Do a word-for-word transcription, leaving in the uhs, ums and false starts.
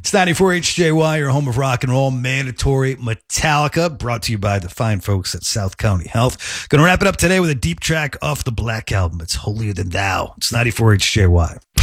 It's ninety-four H J Y, your home of rock and roll, mandatory Metallica, brought to you by the fine folks at South County Health. Going to wrap it up today with a deep track off the Black Album. It's Holier Than Thou. It's ninety-four H J Y.